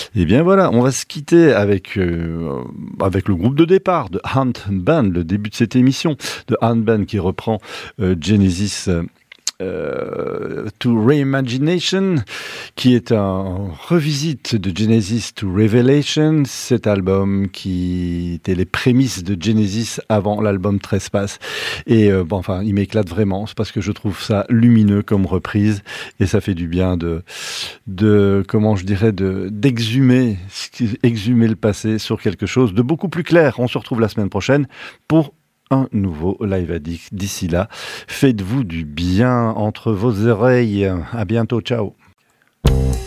Et bien voilà, on va se quitter avec le groupe de départ de Handband, le début de cette émission de Handband qui reprend Genesis to Reimagination, qui est un revisite de Genesis to Revelation, cet album qui était les prémices de Genesis avant l'album Trespass. Et il m'éclate vraiment, c'est parce que je trouve ça lumineux comme reprise, et ça fait du bien d'exhumer le passé sur quelque chose de beaucoup plus clair. On se retrouve la semaine prochaine pour un nouveau Live Addict. D'ici là, faites-vous du bien entre vos oreilles. À bientôt, ciao.